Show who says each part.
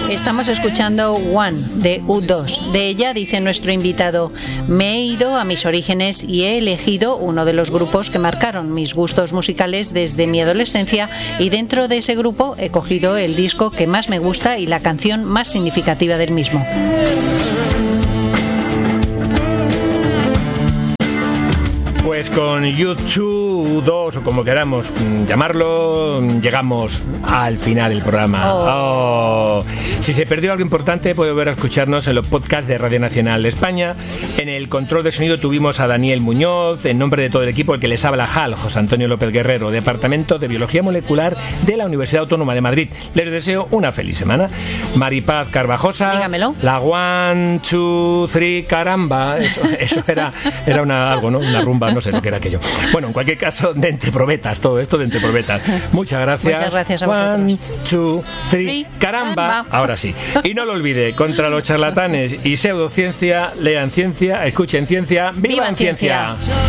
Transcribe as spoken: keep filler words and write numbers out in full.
Speaker 1: Estamos escuchando One de U dos. De ella dice nuestro invitado: me he ido a mis orígenes y he elegido uno de los grupos que marcaron mis gustos musicales desde mi adolescencia, y dentro de ese grupo he cogido el disco que más me gusta y la canción más significativa del mismo.
Speaker 2: Pues con U dos, o como queramos llamarlo, llegamos al final del programa. Oh. Oh. Si se perdió algo importante, puede volver a escucharnos en los podcasts de Radio Nacional de España. En el control de sonido tuvimos a Daniel Muñoz, en nombre de todo el equipo, el que les habla H A L, José Antonio López Guerrero, Departamento de Biología Molecular de la Universidad Autónoma de Madrid. Les deseo una feliz semana. Maripaz Carvajosa.
Speaker 1: Dígamelo.
Speaker 2: La one, two, three, caramba. Eso, eso era, era una, algo, ¿no? Una rumba, no sé lo que era aquello. Bueno, en cualquier caso, de entre probetas, todo esto de entre probetas. Muchas gracias.
Speaker 1: Muchas gracias a vosotros.
Speaker 2: One, two, three, caramba. caramba. Ahora sí. Y no lo olvide, contra los charlatanes y pseudociencia, lean ciencia, escuchen ciencia, vivan, vivan ciencia. ciencia.